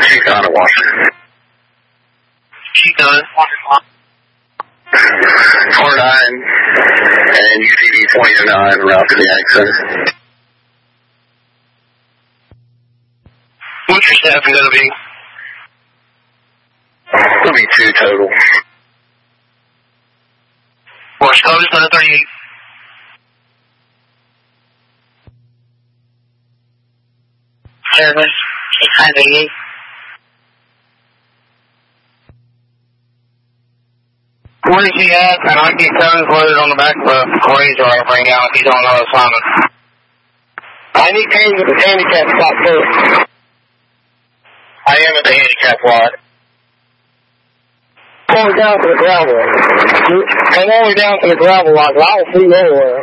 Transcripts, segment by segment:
She's on at Washington. She's done. 49 and UTV 29 route to the Ag Center. What's your staffing going to be? It'll be 2 total. Morse code is 938. Service 888. Where is he at? And I keep 7's loaded on the back of the Razor right now if he's on another assignment. I need pain with the handicap spot first. I am at the handicap lot. Going down to the gravel. I'm only down to the gravel lot, but I don't see nowhere.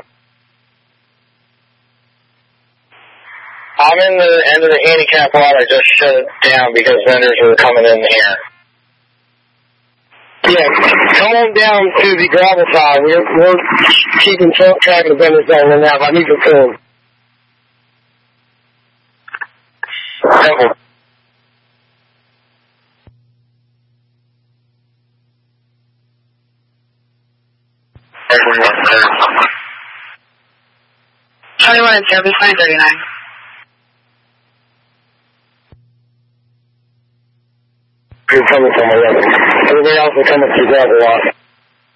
I'm in the end of the handicap lot. I just shut it down because vendors were coming in here. Yeah, come on down to the gravel side. We're keeping track of the vendors down there now. I need your phone. Simple. Charlie 1 service 939. You're coming from 11. Everybody else will come up to the gravel lot.